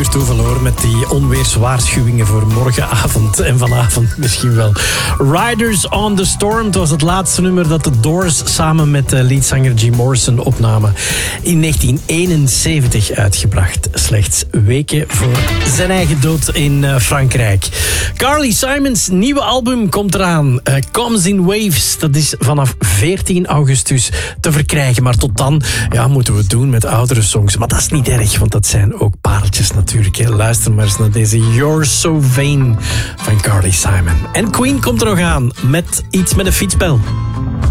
toeval hoor, met die onweerswaarschuwingen voor morgenavond en vanavond misschien wel. Riders on the Storm, het was het laatste nummer dat de Doors samen met leadzanger Jim Morrison opnamen. In 1971 uitgebracht, slechts weken voor zijn eigen dood in Frankrijk. Carly Simons nieuwe album komt eraan. Comes in Waves, dat is vanaf 14 augustus te verkrijgen. Maar tot dan moeten we het doen met oudere songs. Maar dat is niet erg, want dat zijn ook pareltjes natuurlijk. Hè. Luister maar eens naar deze You're So Vain van Carly Simon. En Queen komt er nog aan met iets met een fietsbel.